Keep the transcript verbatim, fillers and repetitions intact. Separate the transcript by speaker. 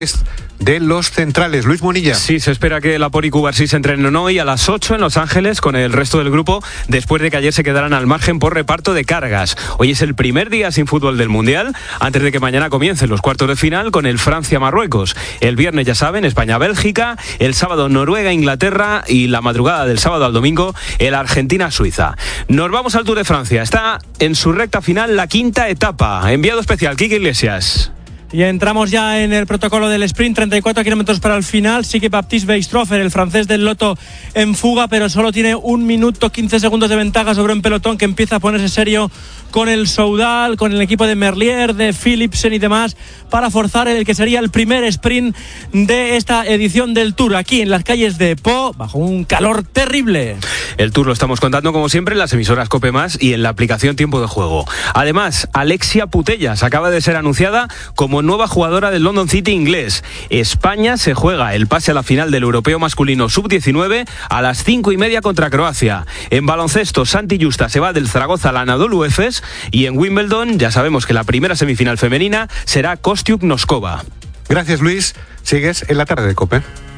Speaker 1: de los centrales. Luis Monilla.
Speaker 2: Sí, se espera que Laporte y Cubarsí se entrenen hoy a las ocho en Los Ángeles con el resto del grupo, después de que ayer se quedaran al margen por reparto de cargas. Hoy es el primer día sin fútbol del Mundial, antes de que mañana comiencen los cuartos de final con el Francia-Marruecos. El viernes, ya saben, España-Bélgica, el sábado Noruega-Inglaterra y la madrugada del sábado al domingo el Argentina-Suiza. Nos vamos al Tour de Francia. Está en su recta final la quinta etapa. Enviado especial, Quique Iglesias.
Speaker 3: Y entramos ya en el protocolo del sprint, treinta y cuatro kilómetros para el final. Sigue Baptiste Weistrofer, el francés del Lotto, en fuga, pero solo tiene un minuto quince segundos de ventaja sobre un pelotón que empieza a ponerse serio con el Soudal, con el equipo de Merlier, de Philipsen y demás, para forzar el que sería el primer sprint de esta edición del Tour, aquí en las calles de Po, bajo un calor terrible.
Speaker 2: El Tour lo estamos contando como siempre en las emisoras COPE Más y en la aplicación Tiempo de Juego. Además, Alexia Putellas acaba de ser anunciada como nueva jugadora del London City inglés. España se juega el pase a la final del Europeo Masculino sub diecinueve a las cinco y media contra Croacia. En baloncesto, Santi Justa se va del Zaragoza al Anadolu Efes, y en Wimbledon ya sabemos que la primera semifinal femenina será Kostiuk-Noskova.
Speaker 1: Gracias, Luis. Sigues en la tarde de COPE.